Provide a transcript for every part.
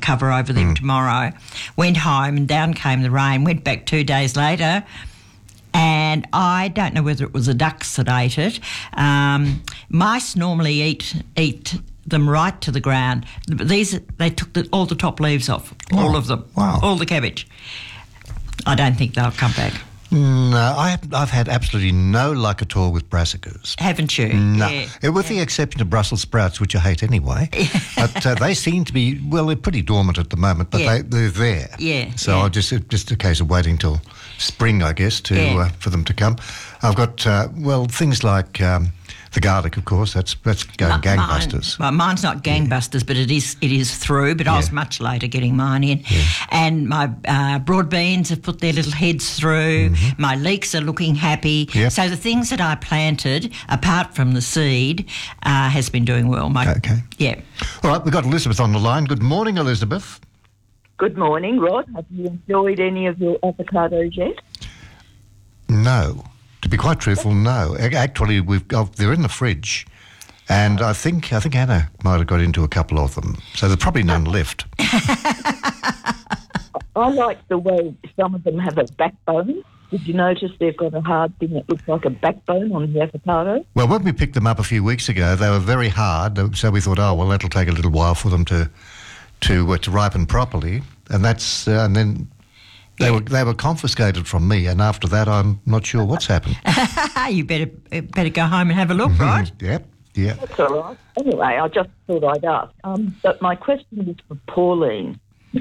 cover over them tomorrow. Went home and down came the rain. Went back 2 days later. And I don't know whether it was the ducks that ate it. Mice normally eat them right to the ground. They took all the top leaves off, all of them, all the cabbage. I don't think they'll come back. No, I've had absolutely no luck at all with brassicas. Haven't you? No, Yeah. with the exception of Brussels sprouts, which I hate anyway. But they seem to be, they're pretty dormant at the moment, but they're there. Yeah. So I'll just a case of waiting till spring, I guess, for them to come. I've got things like the garlic, of course. That's going gangbusters. Mine's not gangbusters, but it is through. But I was much later getting mine in, and my broad beans have put their little heads through. Mm-hmm. My leeks are looking happy. Yep. So the things that I planted, apart from the seed, has been doing well. Okay. Yeah. All right, we've got Elizabeth on the line. Good morning, Elizabeth. Good morning, Rod. Have you enjoyed any of your avocados yet? No. To be quite truthful, no. Actually, they're in the fridge, and I think Anna might have got into a couple of them, so there's probably none left. I like the way some of them have a backbone. Did you notice they've got a hard thing that looks like a backbone on the avocado? Well, when we picked them up a few weeks ago, they were very hard, so we thought, that'll take a little while for them to ripen properly, and then. They were confiscated from me, and after that, I'm not sure what's happened. You better go home and have a look, right? Yep. That's all right. Anyway, I just thought I'd ask. But my question is for Pauline.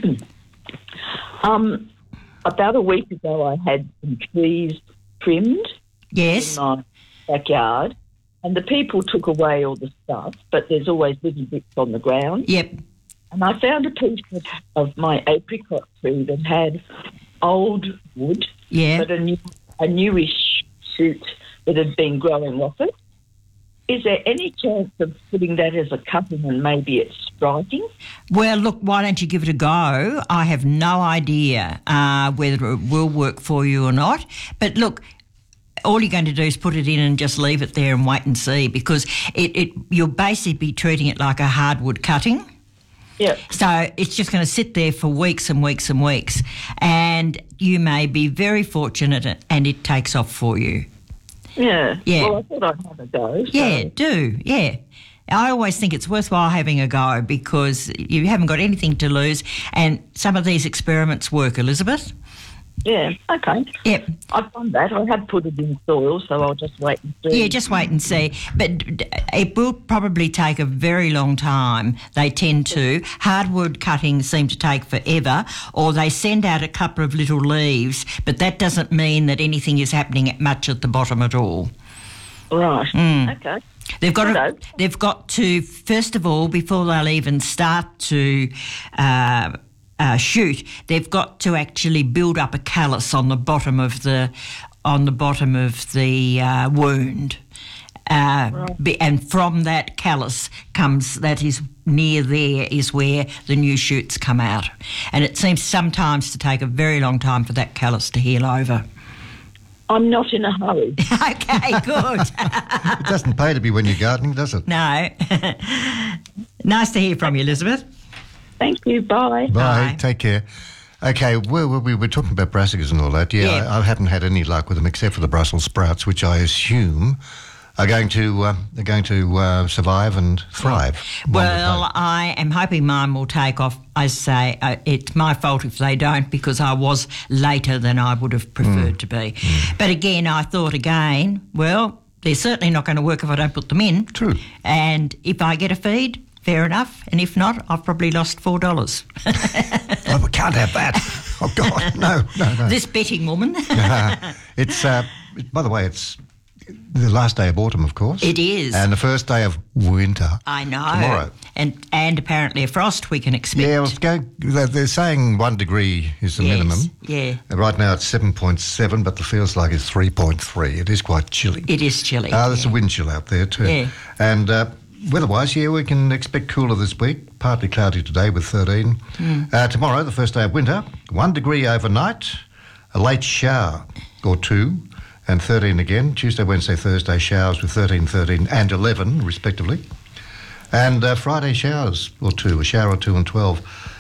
About a week ago, I had some trees trimmed in my backyard, and the people took away all the stuff, but there's always little bits on the ground. Yep. And I found a piece of my apricot tree that had old wood, but a newish shoot that had been growing off it. Is there any chance of putting that as a cutting and maybe it's striking? Well, look, why don't you give it a go? I have no idea whether it will work for you or not. But look, all you're going to do is put it in and just leave it there and wait and see, because you'll basically be treating it like a hardwood cutting. Yeah. So it's just going to sit there for weeks and weeks and weeks, and you may be very fortunate and it takes off for you. Yeah. Yeah. Well, I thought I'd have a go. So. Yeah, do. Yeah. I always think it's worthwhile having a go because you haven't got anything to lose, and some of these experiments work, Elizabeth. Yeah, okay. Yep. I've done that. I have put it in soil, so I'll just wait and see. Yeah, just wait and see. But it will probably take a very long time. They tend to. Hardwood cuttings seem to take forever, or they send out a couple of little leaves, but that doesn't mean that anything is happening much at the bottom at all. Right. Okay. They've got to, first of all, before they'll even start to shoot, they've got to actually build up a callus on the bottom of the wound, and from that callus that is near there is where the new shoots come out, and it seems sometimes to take a very long time for that callus to heal over. I'm not in a hurry. Okay, good. It doesn't pay to be when you're gardening, does it? No. Nice to hear from you, Elizabeth. Thank you. Bye. Bye. Take care. Okay, we were talking about brassicas and all that. Yeah. I haven't had any luck with them except for the Brussels sprouts, which I assume are going to survive and thrive. Well, I am hoping mine will take off. I say it's my fault if they don't, because I was later than I would have preferred to be. But again, I thought well, they're certainly not going to work if I don't put them in. True. And if I get a feed, fair enough, and if not, I've probably lost $4. Oh, we can't have that. Oh, God, no. This betting woman. It's, by the way, it's the last day of autumn, of course. It is. And the first day of winter. I know. Tomorrow. And apparently a frost we can expect. Yeah, they're saying 1 degree is the minimum. Yeah. Right now it's 7.7, but it feels like it's 3.3. It is quite chilly. It is chilly. There's a wind chill out there too. Yeah. And weather-wise, we can expect cooler this week. Partly cloudy today with 13. Tomorrow, the first day of winter, 1 degree overnight, a late shower or two, and 13 again. Tuesday, Wednesday, Thursday, showers with 13, 13 and 11, respectively. And Friday, showers or two, a shower or two and 12.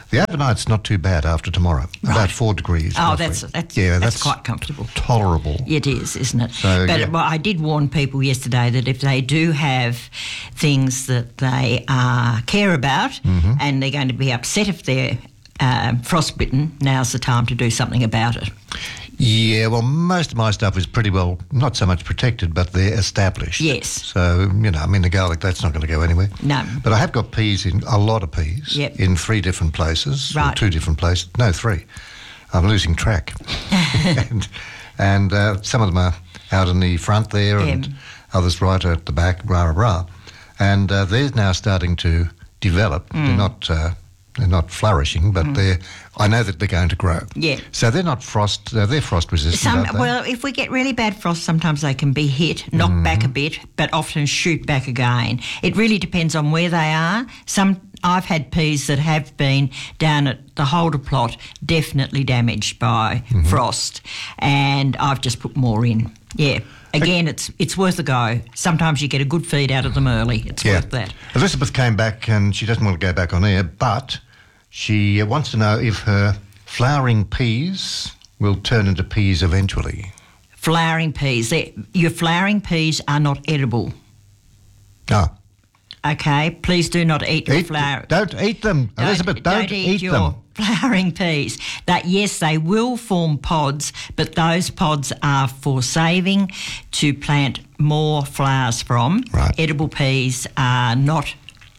The overnight's not too bad after tomorrow. Right. About 4 degrees. Oh, roughly. that's quite comfortable. Tolerable. It is, isn't it? So, but well, I did warn people yesterday that if they do have things that they care about and they're going to be upset if they're frostbitten, now's the time to do something about it. Yeah, well, most of my stuff is pretty well, not so much protected, but they're established. Yes. So, the garlic, that's not going to go anywhere. No. But I have got peas a lot of peas in 3 different places. Right. Or 2 different places. No, 3. I'm losing track. and some of them are out in the front there and others right at the back, And they're now starting to develop. They're not flourishing, but I know that they're going to grow. Yeah. So they're not they're frost resistant, aren't they? Well, if we get really bad frost, sometimes they can be hit, knocked back a bit, but often shoot back again. It really depends on where they are. I've had peas that have been down at the holder plot, definitely damaged by frost, and I've just put more in. Yeah. Again, it's worth a go. Sometimes you get a good feed out of them early. It's worth that. Elizabeth came back and she doesn't want to go back on air, but she wants to know if her flowering peas will turn into peas eventually. Flowering peas. Your flowering peas are not edible. Ah. Okay, please do not eat your flower. Don't eat them, Elizabeth. Don't eat your them. Flowering peas. Yes, they will form pods, but those pods are for saving to plant more flowers from. Right. Edible peas are not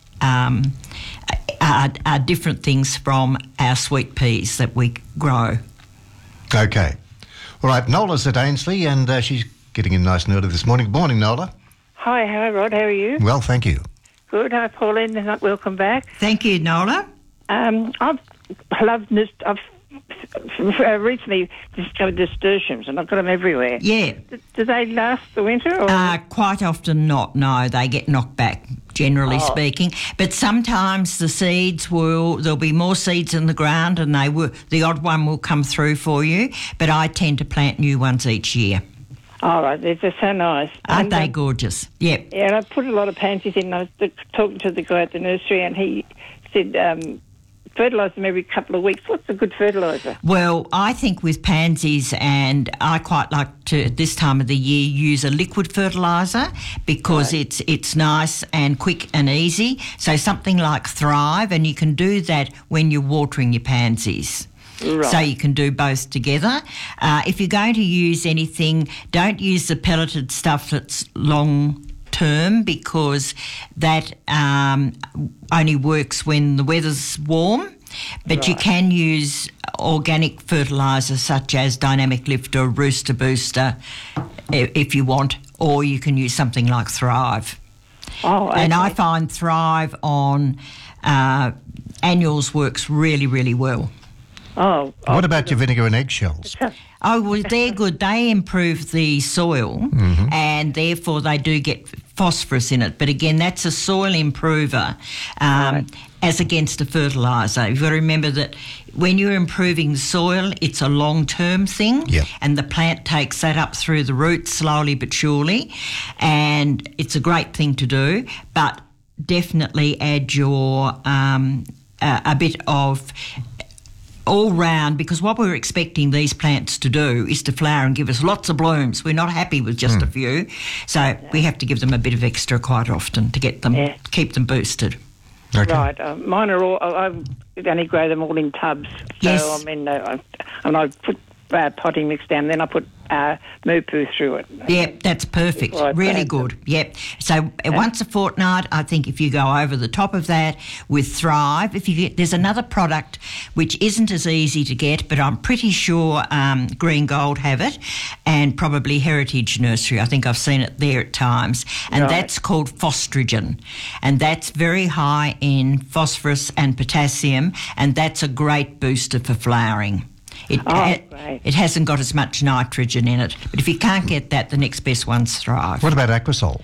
are different things from our sweet peas that we grow. Okay. All right, Nola's at Ainsley and she's getting in nice and early this morning. Good morning, Nola. Hi, Rod. How are you? Well, thank you. Good. Hi, Pauline. Welcome back. Thank you, Nola. I've loved this. I've recently discovered nasturtiums, and I've got them everywhere. Yeah. Do they last the winter? Or? Quite often not. No, they get knocked back, generally speaking. But sometimes the seeds there'll be more seeds in the ground, and the odd one will come through for you. But I tend to plant new ones each year. All right, they're just so nice. Aren't they gorgeous? Yep. Yeah, and I put a lot of pansies in. I was talking to the guy at the nursery, and he said fertilise them every couple of weeks. What's a good fertiliser? Well, I think with pansies, and I quite like to, at this time of the year, use a liquid fertiliser because it's nice and quick and easy. So something like Thrive, and you can do that when you're watering your pansies. Right. So you can do both together. If you're going to use anything, don't use the pelleted stuff that's long term because that only works when the weather's warm. But you can use organic fertiliser such as Dynamic Lift or Rooster Booster if you want, or you can use something like Thrive. Oh, okay. And I find Thrive on annuals works really, really well. Oh, what about your vinegar and eggshells? Oh, well, they're good. They improve the soil and therefore they do get phosphorus in it. But again, that's a soil improver as against a fertiliser. You've got to remember that when you're improving the soil, it's a long-term thing and the plant takes that up through the roots slowly but surely, and it's a great thing to do, but definitely add your a bit of all round, because what we're expecting these plants to do is to flower and give us lots of blooms. We're not happy with just a few, so we have to give them a bit of extra quite often to get them, keep them boosted. Okay. Right, mine are all. I only grow them all in tubs. So Yes. I mean, and I put potting mix down, then I put moo-poo through it. Yep, that's perfect. Really good. Yep. So once a fortnight, I think if you go over the top of that with Thrive, there's another product which isn't as easy to get, but I'm pretty sure Green Gold have it, and probably Heritage Nursery. I think I've seen it there at times, and that's called Phostrogen, and that's very high in phosphorus and potassium, and that's a great booster for flowering. It hasn't got as much nitrogen in it. But if you can't get that, the next best one's Thrive. What about Aquasol?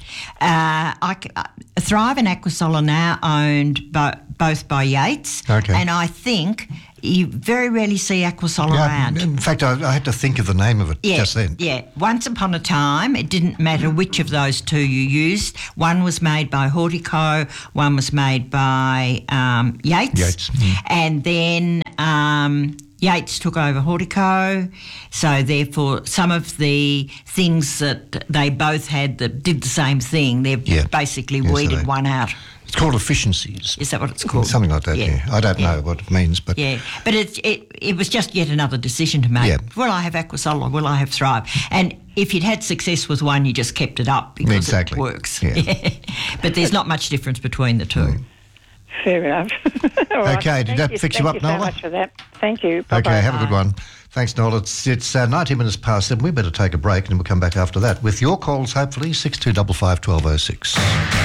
Thrive and Aquasol are now owned both by Yates. Okay. And I think you very rarely see Aquasol around. In fact, I had to think of the name of it just then. Yeah. Once upon a time, it didn't matter which of those two you used. One was made by Hortico, one was made by Yates. And then Yates took over Hortico, so therefore some of the things that they both had that did the same thing, they've basically weeded one out. It's called efficiencies. Is that what it's called? Something like that, yeah. I don't know what it means, but... Yeah, but it was just yet another decision to make. Yeah. Will I have Aquasol or will I have Thrive? And if you'd had success with one, you just kept it up because it works. Yeah. But there's not much difference between the two. Fair enough. Okay, did that fix you up, Nola? Thank you so much for that. Thank you. Bye-bye. Okay, have a good one. Thanks, Noel. It's 90 minutes past 7. We better take a break and we'll come back after that with your calls, hopefully, 6255 1206.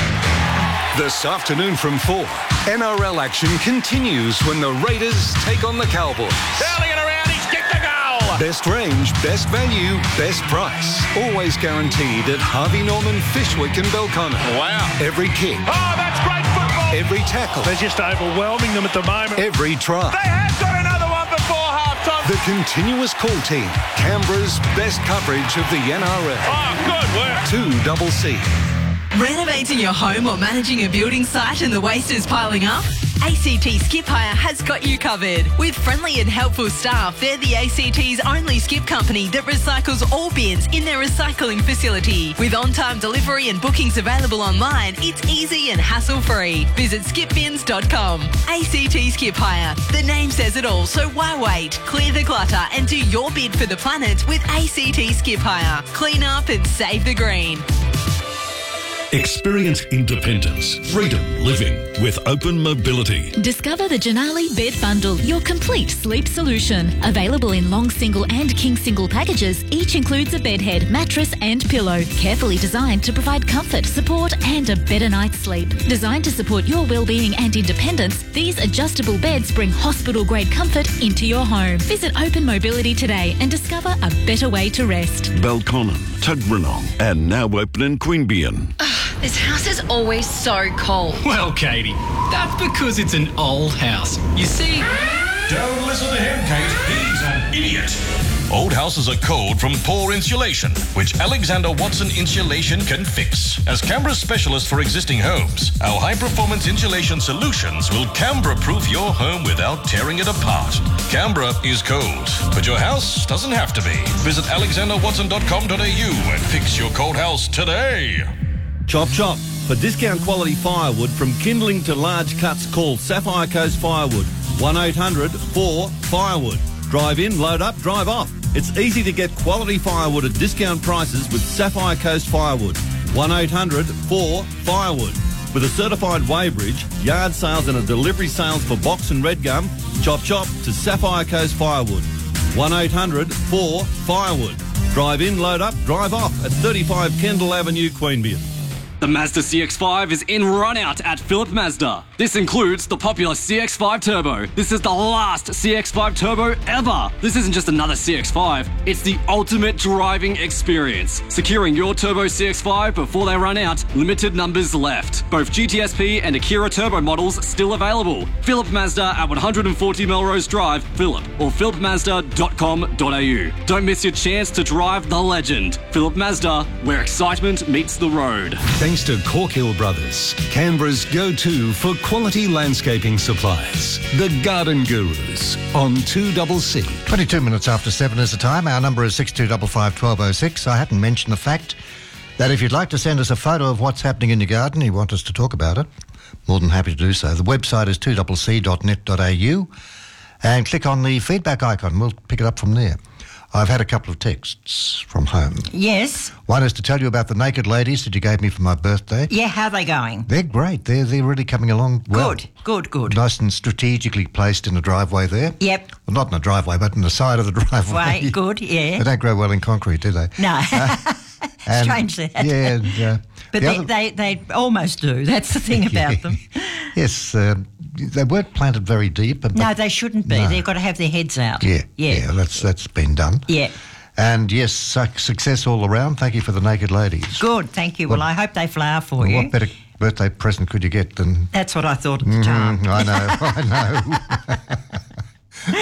This afternoon from 4, NRL action continues when the Raiders take on the Cowboys. Curling it around, he's kicked the goal! Best range, best value, best price. Always guaranteed at Harvey Norman, Fishwick and Belconnen. Wow. Every kick. Oh, that's great football! Every tackle. They're just overwhelming them at the moment. Every try. They have got another one before half-time. The continuous call team. Canberra's best coverage of the NRL. Oh, good work. 2CC. Renovating your home or managing a building site and the waste is piling up? ACT Skip Hire has got you covered. With friendly and helpful staff, they're the ACT's only skip company that recycles all bins in their recycling facility. With on-time delivery and bookings available online, it's easy and hassle-free. Visit skipbins.com. ACT Skip Hire. The name says it all, so why wait? Clear the clutter and do your bid for the planet with ACT Skip Hire. Clean up and save the green. Experience independence, freedom living with Open Mobility. Discover the Janali Bed Bundle, your complete sleep solution. Available in long single and king single packages, each includes a bed head, mattress and pillow. Carefully designed to provide comfort, support and a better night's sleep. Designed to support your well-being and independence, these adjustable beds bring hospital-grade comfort into your home. Visit Open Mobility today and discover a better way to rest. Belconnen, Tuggeranong and now open in Queanbeyan. This house is always so cold. Well, Katie, that's because it's an old house. You see... Don't listen to him, Kate. He's an idiot. Old houses are cold from poor insulation, which Alexander Watson Insulation can fix. As Canberra's specialist for existing homes, our high-performance insulation solutions will Canberra-proof your home without tearing it apart. Canberra is cold, but your house doesn't have to be. Visit alexanderwatson.com.au and fix your cold house today. Chop Chop. For discount quality firewood from kindling to large cuts, call Sapphire Coast Firewood. 1-800-4-FIREWOOD. Drive in, load up, drive off. It's easy to get quality firewood at discount prices with Sapphire Coast Firewood. 1-800-4-FIREWOOD. With a certified weighbridge, yard sales and a delivery sales for box and red gum, Chop Chop to Sapphire Coast Firewood. 1-800-4-FIREWOOD. Drive in, load up, drive off at 35 Kendall Avenue, Queanbeyan. The Mazda CX-5 is in run-out at Phillip Mazda. This includes the popular CX-5 Turbo. This is the last CX-5 Turbo ever. This isn't just another CX-5, it's the ultimate driving experience. Securing your Turbo CX-5 before they run out, limited numbers left. Both GTSP and Akira Turbo models still available. Phillip Mazda at 140 Melrose Drive, Phillip, or phillipmazda.com.au. Don't miss your chance to drive the legend. Phillip Mazda, where excitement meets the road. Thanks to Corkhill Brothers, Canberra's go-to for quality landscaping supplies. The Garden Gurus on 2CC. 22 minutes after 7 is the time. Our number is 6255 1206. I hadn't mentioned the fact that if you'd like to send us a photo of what's happening in your garden, you want us to talk about it, more than happy to do so. The website is 2cc.net.au and click on the feedback icon. We'll pick it up from there. I've had a couple of texts from home. Yes. One is to tell you about the naked ladies that you gave me for my birthday. Yeah, how are they going? They're great. They're really coming along well. Good. Nice and strategically placed in the driveway there. Yep. Well, not in the driveway, but in the side of the driveway. Good, yeah. They don't grow well in concrete, do they? No. Strange that. Yeah. But they almost do. That's the thing about them. Yes. They weren't planted very deep. No, they shouldn't be. No. They've got to have their heads out. Yeah. That's been done. Yeah. And yes, success all around. Thank you for the naked ladies. Good, thank you. Well, I hope they flower for you. What better birthday present could you get than... That's what I thought at the time. I know.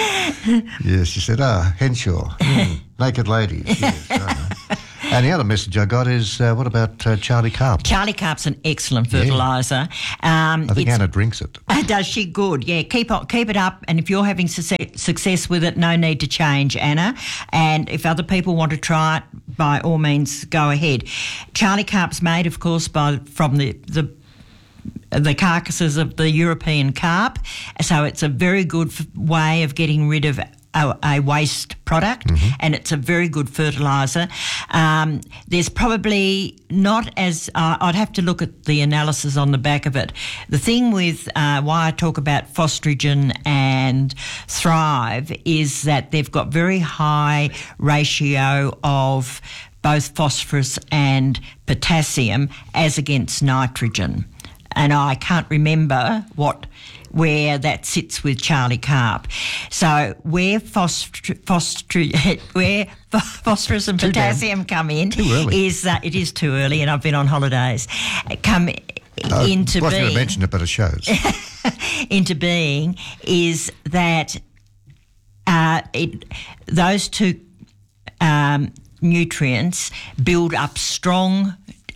Yes, she said, Henshaw, naked ladies. Yes, and the other message I got is, what about Charlie Carp? Charlie Carp's an excellent fertiliser. I think Anna drinks it. Does she? Good, yeah. Keep it up, and if you're having success with it, no need to change, Anna. And if other people want to try it, by all means, go ahead. Charlie Carp's made, of course, from the carcasses of the European carp, so it's a very good way of getting rid of a waste product, and it's a very good fertiliser. There's probably not as... I'd have to look at the analysis on the back of it. The thing with why I talk about Fostrogen and Thrive is that they've got very high ratio of both phosphorus and potassium as against nitrogen. And I can't remember where that sits with Charlie Carp. So where phosphorus and potassium come in is it is too early, and I've been on holidays. Come into being. I was going to mention it, but it shows. Into being is that those two nutrients build up strong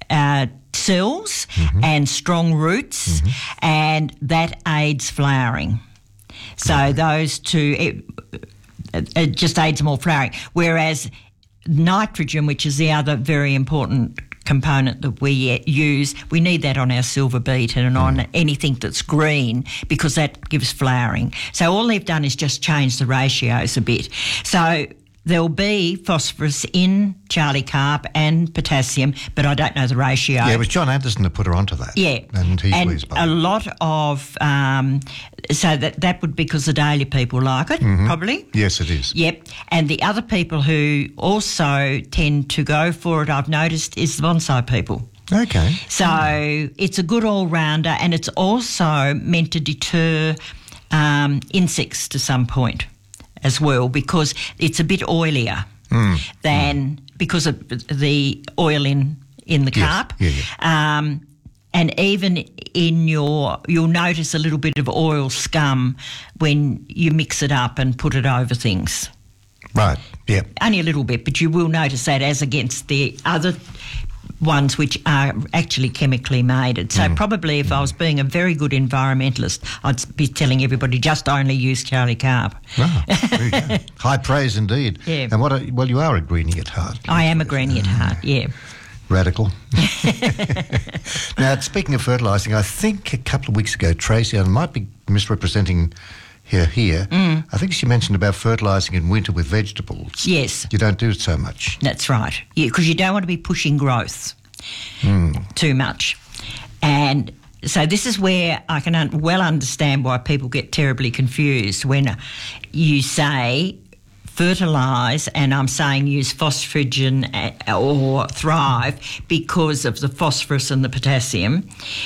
cells and strong roots, and that aids flowering. So those two, it just aids more flowering. Whereas nitrogen, which is the other very important component that we use, we need that on our silver beet and on anything that's green, because that gives flowering. So all they've done is just change the ratios a bit. So there'll be phosphorus in Charlie Carp and potassium, but I don't know the ratio. Yeah, it was John Anderson that put her onto that. Yeah. And he's pleased by a lot of... so that would be because the daily people like it, probably. Yes, it is. Yep. And the other people who also tend to go for it, I've noticed, is the bonsai people. Okay. So it's a good all-rounder, and it's also meant to deter insects to some point as well, because it's a bit oilier than because of the oil in the carp. And even in you'll notice a little bit of oil scum when you mix it up and put it over things. Right, yeah. Only a little bit, but you will notice that as against the other ones which are actually chemically made. So probably if I was being a very good environmentalist, I'd be telling everybody just only use Charlie Carp. Ah, there you go. High praise indeed. Yeah. And you are a greenie at heart. I am a greenie at heart, yeah. Radical. Now, speaking of fertilising, I think a couple of weeks ago, Tracy, I might be misrepresenting here. I think she mentioned about fertilising in winter with vegetables. Yes. You don't do it so much. That's right. Yeah, because you don't want to be pushing growth too much. And so this is where I can well understand why people get terribly confused when you say fertilise, and I'm saying use Fostrogen or Thrive because of the phosphorus and the potassium,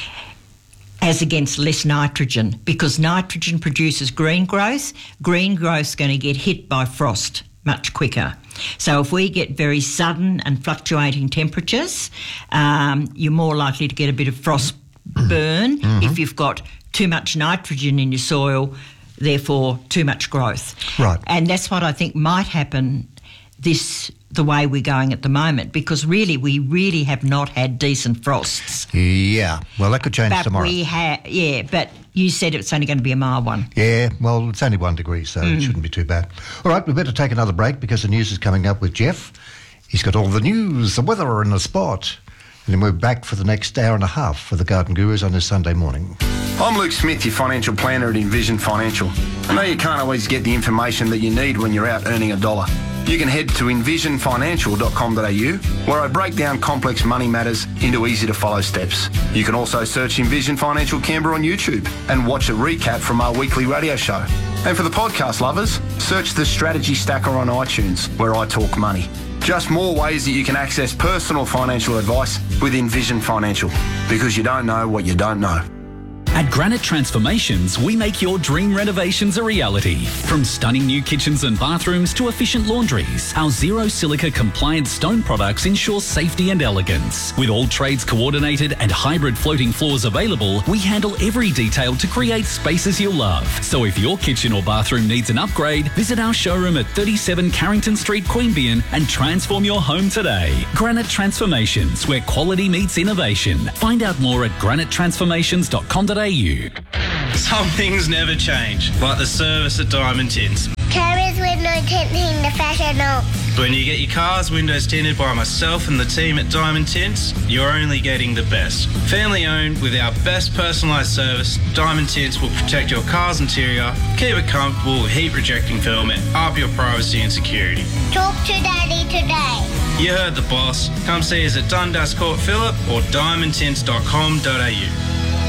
as against less nitrogen, because nitrogen produces green growth. Green growth's going to get hit by frost much quicker. So if we get very sudden and fluctuating temperatures, you're more likely to get a bit of frost burn if you've got too much nitrogen in your soil, therefore too much growth. Right. And that's what I think might happen the way we're going at the moment, because we really have not had decent frosts. Yeah, well, that could change tomorrow. But you said it's only going to be a mild one. Yeah, well, it's only 1 degree, so it shouldn't be too bad. All right, we better take another break because the news is coming up with Jeff. He's got all the news, the weather and the sport. And then we're back for the next hour and a half for the Garden Gurus on this Sunday morning. I'm Luke Smith, your financial planner at Envision Financial. I know you can't always get the information that you need when you're out earning a dollar. You can head to envisionfinancial.com.au, where I break down complex money matters into easy-to-follow steps. You can also search Envision Financial Canberra on YouTube and watch a recap from our weekly radio show. And for the podcast lovers, search The Strategy Stacker on iTunes, where I talk money. Just more ways that you can access personal financial advice with Envision Financial, because you don't know what you don't know. At Granite Transformations, we make your dream renovations a reality. From stunning new kitchens and bathrooms to efficient laundries, our zero silica compliant stone products ensure safety and elegance. With all trades coordinated and hybrid floating floors available, we handle every detail to create spaces you'll love. So if your kitchen or bathroom needs an upgrade, visit our showroom at 37 Carrington Street, Queanbeyan and transform your home today. Granite Transformations, where quality meets innovation. Find out more at granitetransformations.com.au. Some things never change, like the service at Diamond Tints. Carers window tinting the fashion up. When you get your car's windows tinted by myself and the team at Diamond Tints, you're only getting the best. Family owned with our best personalised service, Diamond Tints will protect your car's interior, keep it comfortable with heat rejecting film and up your privacy and security. Talk to Daddy today. You heard the boss. Come see us at Dundas Court Phillip or diamondtints.com.au.